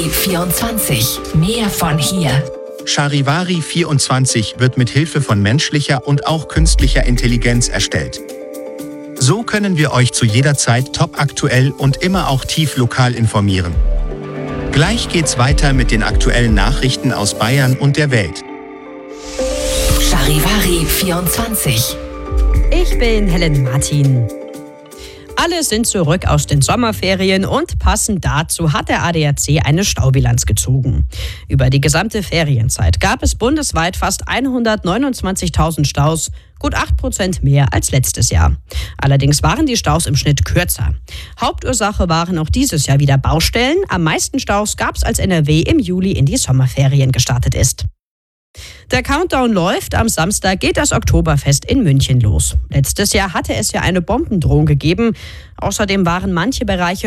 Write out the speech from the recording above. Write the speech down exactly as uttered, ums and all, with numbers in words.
vierundzwanzig. Mehr von hier. Charivari vierundzwanzig wird mit Hilfe von menschlicher und auch künstlicher Intelligenz erstellt. So können wir euch zu jeder Zeit topaktuell und immer auch tief lokal informieren. Gleich geht's weiter mit den aktuellen Nachrichten aus Bayern und der Welt. Charivari vierundzwanzig. Ich bin Helen Martin. Alle sind zurück aus den Sommerferien und passend dazu hat der A D A C eine Staubilanz gezogen. Über die gesamte Ferienzeit gab es bundesweit fast hundertneunundzwanzigtausend Staus, gut acht Prozent mehr als letztes Jahr. Allerdings waren die Staus im Schnitt kürzer. Hauptursache waren auch dieses Jahr wieder Baustellen. Am meisten Staus gab es, als N R W im Juli in die Sommerferien gestartet ist. Der Countdown läuft. Am Samstag geht das Oktoberfest in München los. Letztes Jahr hatte es ja eine Bombendrohung gegeben. Außerdem waren manche Bereiche